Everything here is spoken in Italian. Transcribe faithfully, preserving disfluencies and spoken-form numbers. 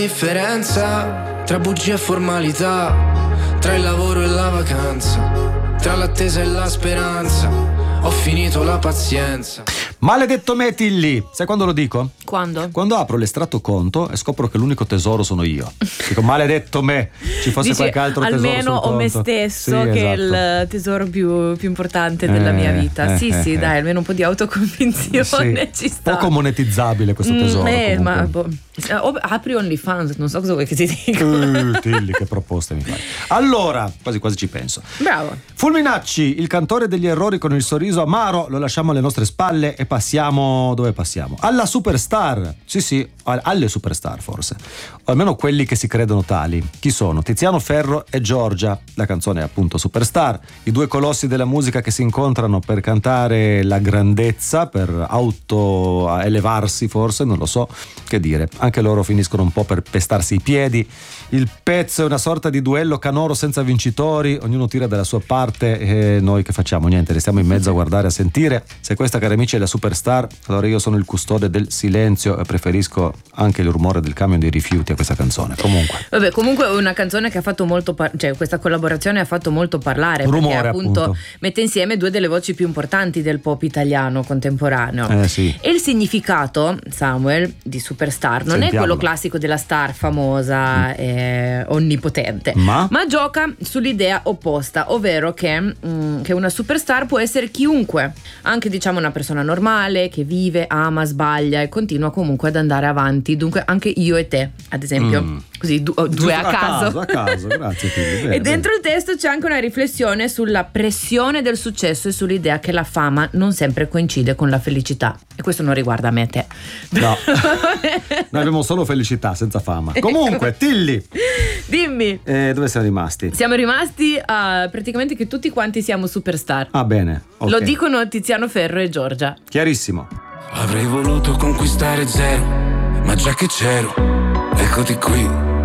Differenza tra bugie e formalità, tra il lavoro e la vacanza, tra l'attesa e la speranza, ho finito la pazienza. Maledetto me, Tilly, sai quando lo dico? Quando? Quando apro l'estratto conto e scopro che l'unico tesoro sono io. Dico, maledetto me, ci fosse Dici, qualche altro tesoro sul almeno conto. ho me stesso, Sì, che esatto. è il tesoro più, più importante della Eh, mia vita. eh, Sì, eh, sì, eh. dai, almeno un po' di autoconvinzione Sì. ci sta. Poco monetizzabile questo tesoro. Mm, eh, comunque. ma boh, oh, apri OnlyFans, non so cosa vuoi che ti dica. Uh, Tilly, che proposte mi fai. Allora, quasi quasi ci penso. Bravo. Fulminacci, il cantore degli errori con il sorriso amaro, lo lasciamo alle nostre spalle e passiamo. Dove passiamo? Alla superstar. Sì, sì, alle superstar forse. O almeno quelli che si credono tali. Chi sono? Tiziano Ferro e Giorgia. La canzone è appunto Superstar. I due colossi della musica che si incontrano per cantare la grandezza, per auto elevarsi forse, non lo so che dire. Anche loro finiscono un po' per pestarsi i piedi. Il pezzo è una sorta di duello canoro senza vincitori, ognuno tira dalla sua parte e noi che facciamo? Niente, restiamo in mezzo a guardare, a sentire. Se questa, cari amici, è la superstar, allora io sono il custode del silenzio e preferisco anche il rumore del camion dei rifiuti a questa canzone. Comunque Vabbè, comunque è una canzone che ha fatto molto par- cioè questa collaborazione ha fatto molto parlare, Rumore, perché appunto, appunto, mette insieme due delle voci più importanti del pop italiano contemporaneo. Eh, sì. E il significato, Samuel, di superstar non Sentiamolo. è quello classico della star famosa Mm. e onnipotente, Ma? ma gioca sull'idea opposta, ovvero che, mm, che una superstar può essere chiunque, anche diciamo una persona normale che vive, ama, sbaglia e continua comunque ad andare avanti. Dunque anche io e te, ad esempio, Mm. così du- due a, a caso. a caso, grazie Tilly. Bene, E dentro il testo c'è anche una riflessione sulla pressione del successo e sull'idea che la fama non sempre coincide con la felicità. E questo non riguarda me e te. bene. No, noi abbiamo solo felicità senza fama. Comunque, Tilly, Dimmi. eh, dove siamo rimasti? Siamo rimasti a praticamente che tutti quanti siamo superstar. Ah, bene, ok. Lo dicono Tiziano Ferro e Giorgia. Chiarissimo. Avrei voluto conquistare zero, ma già che c'ero, eccoti qui.